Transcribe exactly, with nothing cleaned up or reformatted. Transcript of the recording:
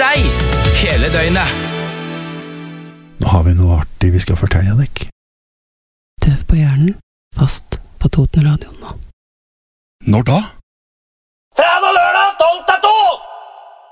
deg hele døgnet. Nå har vi noe artig vi skal fortelle deg. Tøv på hjernen, fast på Totenradioen nå. Når da?